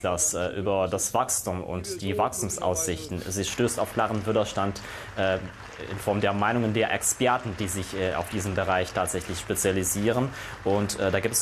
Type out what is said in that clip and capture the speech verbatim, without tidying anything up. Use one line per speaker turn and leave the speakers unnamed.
das, äh, über das Wachstum und die Wachstumsaussichten. Sie stößt auf klaren Widerstand äh, in Form der Meinungen der Experten, die sich äh, auf diesen Bereich tatsächlich spezialisieren. Und äh, da gibt es